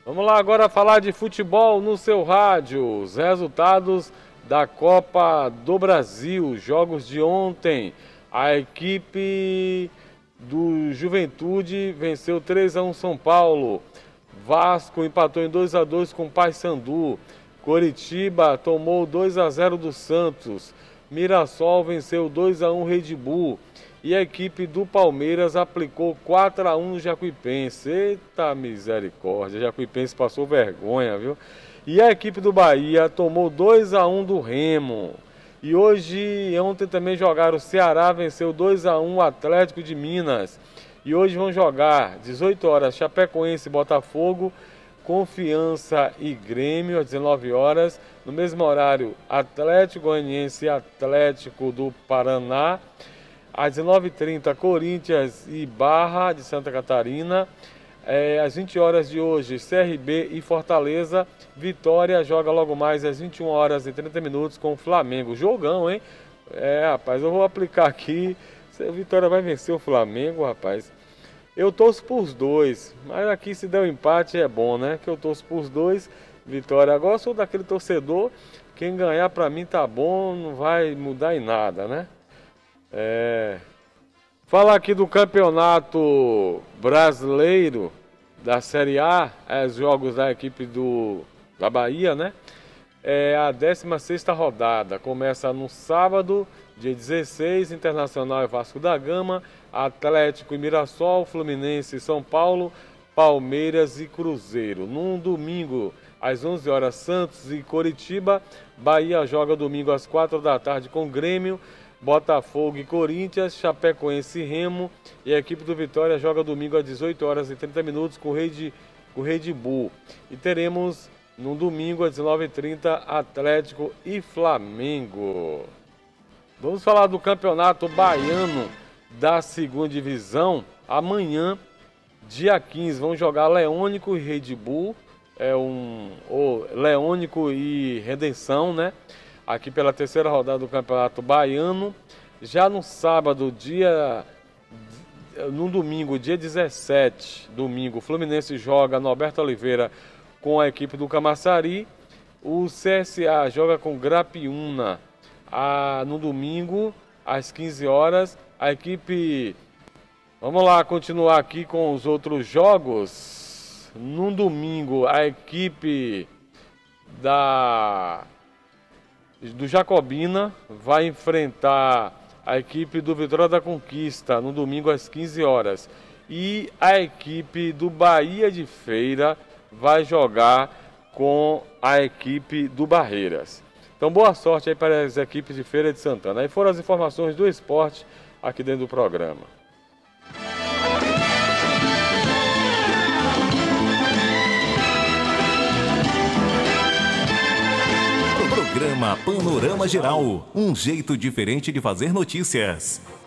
Vamos lá agora falar de futebol no seu rádio. Os resultados da Copa do Brasil, jogos de ontem. A equipe do Juventude venceu 3-1 São Paulo. Vasco empatou em 2-2 com o Paysandu. Coritiba tomou 2-0 do Santos. Mirassol venceu 2-1 Red Bull. E a equipe do Palmeiras aplicou 4-1 no Jacuipense. Eita misericórdia, Jacuipense passou vergonha, viu? E a equipe do Bahia tomou 2-1 do Remo. E ontem também jogaram o Ceará, venceu 2-1 o Atlético de Minas. E hoje vão jogar 18 horas Chapecoense e Botafogo, Confiança e Grêmio às 19 horas. No mesmo horário, Atlético Goianiense e Atlético do Paraná. Às 19h30, Corinthians e Barra de Santa Catarina. Às 20 horas de hoje, CRB e Fortaleza. Vitória joga logo mais às 21 horas e 30 minutos com o Flamengo. Jogão, hein? Rapaz, eu vou aplicar aqui. A Vitória vai vencer o Flamengo, rapaz. Eu torço por os dois, mas aqui se der um empate é bom, né? Que eu torço por os dois. Vitória. Agora eu sou daquele torcedor, quem ganhar pra mim tá bom, não vai mudar em nada, né? Falar aqui do Campeonato Brasileiro da Série A, os jogos da equipe da Bahia, né? A 16ª rodada, começa no sábado, dia 16, Internacional e Vasco da Gama, Atlético e Mirassol, Fluminense e São Paulo, Palmeiras e Cruzeiro. Num domingo, às 11 horas, Santos e Coritiba. Bahia joga domingo às 4 da tarde com Grêmio, Botafogo e Corinthians, Chapecoense e Remo. E a equipe do Vitória joga domingo às 18 horas e 30 minutos com o Red Bull. E teremos no domingo às 19h30 Atlético e Flamengo. Vamos falar do Campeonato Baiano da 2ª Divisão. Amanhã, dia 15, vão jogar Leônico e Red Bull. Leônico e Redenção, né? Aqui pela 3ª rodada do Campeonato Baiano. Já no sábado, no domingo, dia 17, domingo, o Fluminense joga no Alberto Oliveira com a equipe do Camaçari. O CSA joga com Grapiúna no domingo, às 15 horas. A equipe... Vamos lá, continuar aqui com os outros jogos. No domingo, a equipe do Jacobina vai enfrentar a equipe do Vitória da Conquista no domingo às 15 horas. E a equipe do Bahia de Feira vai jogar com a equipe do Barreiras. Então, boa sorte aí para as equipes de Feira de Santana. Aí foram as informações do esporte aqui dentro do programa. Programa Panorama Geral, um jeito diferente de fazer notícias.